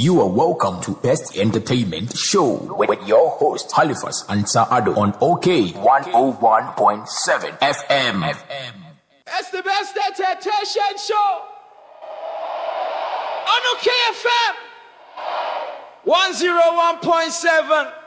You are welcome to Best Entertainment Show with your host, Halifax Ansah Addo on OK 101.7 FM. It's the Best Entertainment Show on OK FM 101.7.